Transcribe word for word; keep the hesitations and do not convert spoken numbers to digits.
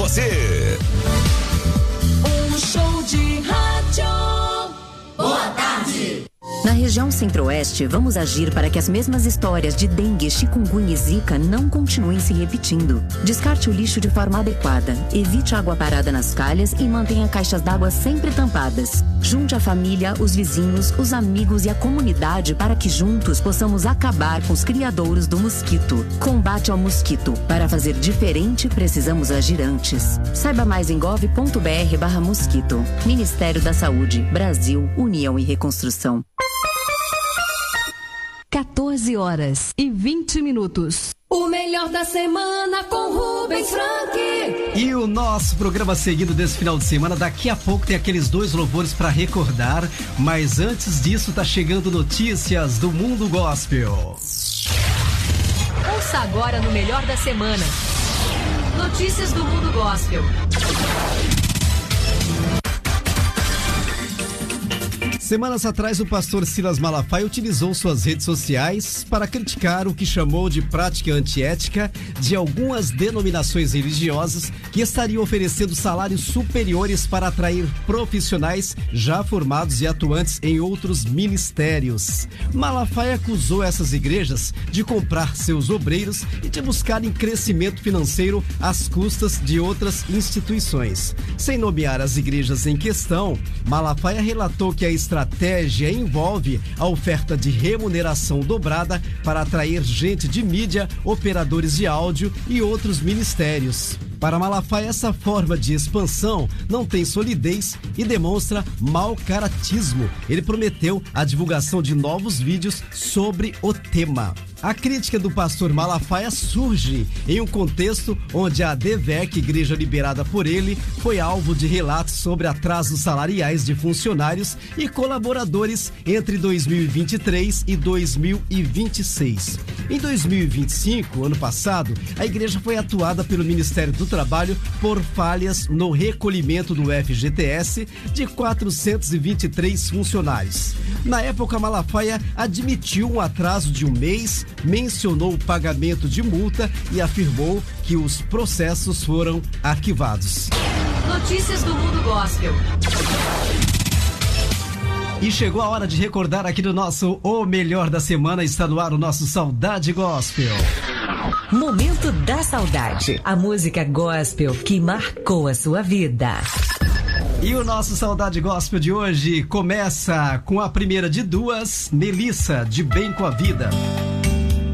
você. Um show de rádio. Boa tarde. Na região centro-oeste, vamos agir para que as mesmas histórias de dengue, chikungunya e zika não continuem se repetindo. Descarte o lixo de forma adequada, evite água parada nas calhas e mantenha caixas d'água sempre tampadas. Junte a família, os vizinhos, os amigos e a comunidade para que juntos possamos acabar com os criadouros do mosquito. Combate ao mosquito. Para fazer diferente, precisamos agir antes. Saiba mais em gov ponto br barra mosquito. Ministério da Saúde, Brasil, União e Reconstrução. quatorze horas e vinte minutos. O melhor da semana com Rubens Frank. E o nosso programa seguido desse final de semana, daqui a pouco tem aqueles dois louvores para recordar, mas antes disso tá chegando notícias do mundo gospel. Ouça agora no melhor da semana. Notícias do mundo gospel. Semanas atrás, o pastor Silas Malafaia utilizou suas redes sociais para criticar o que chamou de prática antiética de algumas denominações religiosas que estariam oferecendo salários superiores para atrair profissionais já formados e atuantes em outros ministérios. Malafaia acusou essas igrejas de comprar seus obreiros e de buscarem crescimento financeiro às custas de outras instituições. Sem nomear as igrejas em questão, Malafaia relatou que a estratégia estratégia envolve a oferta de remuneração dobrada para atrair gente de mídia, operadores de áudio e outros ministérios. Para Malafaia, essa forma de expansão não tem solidez e demonstra mau caratismo. Ele prometeu a divulgação de novos vídeos sobre o tema. A crítica do pastor Malafaia surge em um contexto onde a D V E C, igreja liberada por ele, foi alvo de relatos sobre atrasos salariais de funcionários e colaboradores entre dois mil e vinte e três e dois mil e vinte e seis. Em dois mil e vinte e cinco, ano passado, a igreja foi atuada pelo Ministério do Trabalho por falhas no recolhimento do F G T S de quatrocentos e vinte e três funcionários. Na época, Malafaia admitiu um atraso de um mês, mencionou o pagamento de multa e afirmou que os processos foram arquivados. Notícias do mundo gospel. E chegou a hora de recordar aqui do nosso O Melhor da Semana. Está no ar o nosso Saudade Gospel. Momento da Saudade. A música gospel que marcou a sua vida. E o nosso Saudade Gospel de hoje começa com a primeira de duas, Melissa, de Bem com a Vida.